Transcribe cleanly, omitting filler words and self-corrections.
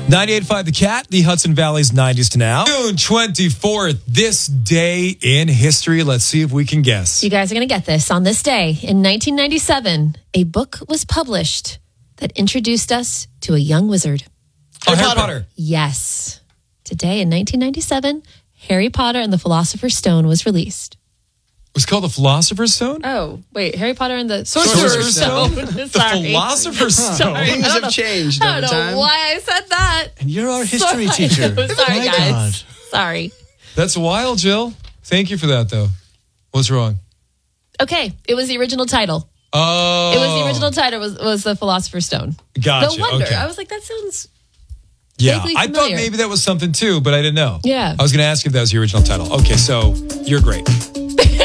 98.5 The Cat, the Hudson Valley's 90s to now. June 24th, this day in history. Let's see if we can guess. You guys are going to get this. On this day, in 1997, a book was published that introduced us to a young wizard. Harry Potter. Yes. Today, in 1997, Harry Potter and the Philosopher's Stone was released. It was called the Philosopher's Stone? Oh, wait. Harry Potter and the Sorcerer's Stone? The Philosopher's Stone? Things have changed I over don't time. know why I said that. And you're our history teacher. Sorry, My guys. God. Sorry. That's wild, Jill. Thank you for that, though. What's wrong? Okay. It was the original title. Oh. It was the original title was the Philosopher's Stone. Gotcha. No wonder. Okay. I was like, that sounds... Yeah, vaguely I thought familiar. maybe that was something too, but I didn't know. Yeah. I was going to ask if that was the original title. Okay, so you're great.